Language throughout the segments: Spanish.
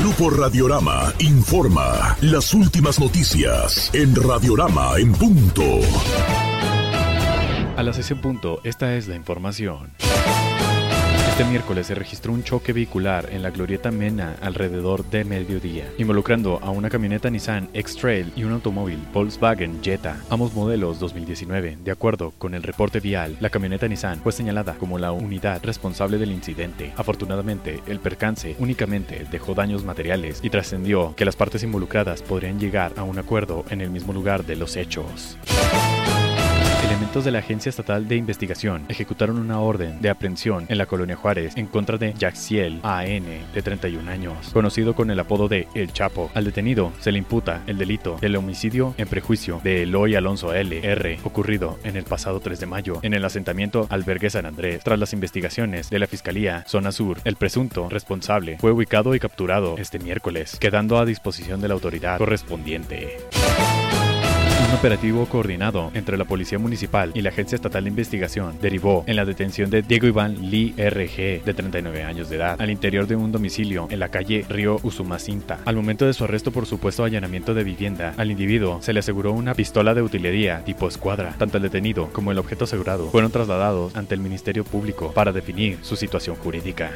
Grupo Radiorama informa las últimas noticias en Radiorama en punto. A las 6 en punto, esta es la información. Este miércoles se registró un choque vehicular en la Glorieta Mena alrededor de mediodía, involucrando a una camioneta Nissan X-Trail y un automóvil Volkswagen Jetta, ambos modelos 2019. De acuerdo con el reporte vial, la camioneta Nissan fue señalada como la unidad responsable del incidente. Afortunadamente, el percance únicamente dejó daños materiales y trascendió que las partes involucradas podrían llegar a un acuerdo en el mismo lugar de los hechos. Elementos de la Agencia Estatal de Investigación ejecutaron una orden de aprehensión en la Colonia Juárez en contra de Yaxiel A.N., de 31 años, conocido con el apodo de El Chapo. Al detenido se le imputa el delito del homicidio en prejuicio de Eloy Alonso L.R., ocurrido en el pasado 3 de mayo en el asentamiento Albergue San Andrés. Tras las investigaciones de la Fiscalía Zona Sur, el presunto responsable fue ubicado y capturado este miércoles, quedando a disposición de la autoridad correspondiente. Un operativo coordinado entre la Policía Municipal y la Agencia Estatal de Investigación derivó en la detención de Diego Iván Lee R.G., de 39 años de edad, al interior de un domicilio en la calle Río Usumacinta. Al momento de su arresto por supuesto allanamiento de vivienda, al individuo se le aseguró una pistola de utilería tipo escuadra. Tanto el detenido como el objeto asegurado fueron trasladados ante el Ministerio Público para definir su situación jurídica.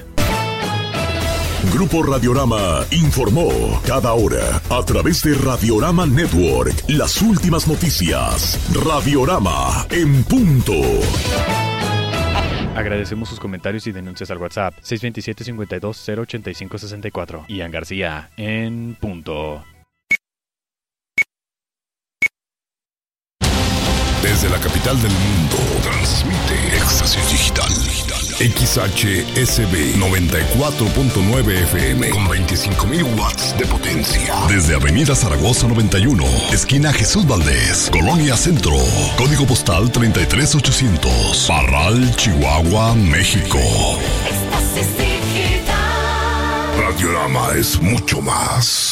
Grupo Radiorama informó cada hora a través de Radiorama Network las últimas noticias. Radiorama en punto. Agradecemos sus comentarios y denuncias al WhatsApp 627-52-085-64. Ian García en punto. Desde la capital del mundo, transmite Éxtasis Digital. XHSB 94.9 FM con 25.000 watts de potencia. Desde Avenida Zaragoza 91, esquina Jesús Valdés, Colonia Centro. Código postal 33800. Parral, Chihuahua, México. Radiorama es mucho más.